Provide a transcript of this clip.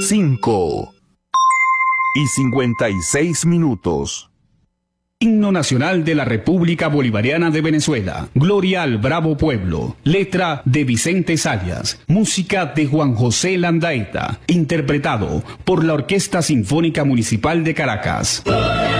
5:56. Himno Nacional de la República Bolivariana de Venezuela. Gloria al bravo pueblo. Letra de Vicente Sayas. Música de Juan José Landaeta. Interpretado por la Orquesta Sinfónica Municipal de Caracas.